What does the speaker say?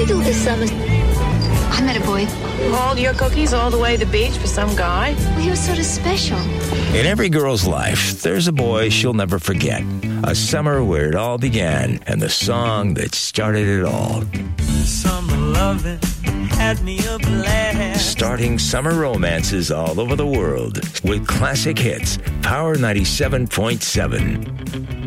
you do this summer? I met a boy. Hauled your cookies all the way to the beach for some guy? Well, he was sort of special. In every girl's life, there's a boy she'll never forget. A summer where it all began, and the song that started it all. Summer loving had me a blast. Starting summer romances all over the world with classic hits. Power 97.7.